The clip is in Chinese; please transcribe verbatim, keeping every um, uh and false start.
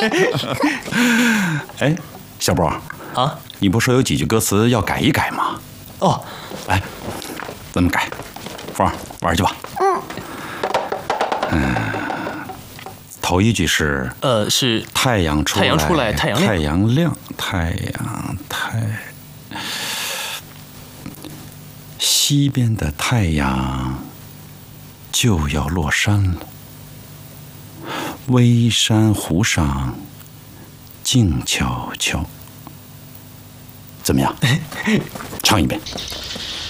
哎，小波啊， 你不说有几句歌词要改一改吗？ 哦， 来，咱们改。凤儿，玩去吧。嗯。嗯。头一句是呃，是太阳出来， 太阳出来，太阳亮， 太阳亮，太阳太。西边的太阳就要落山了，微山湖上静悄悄。怎么样？唱一遍。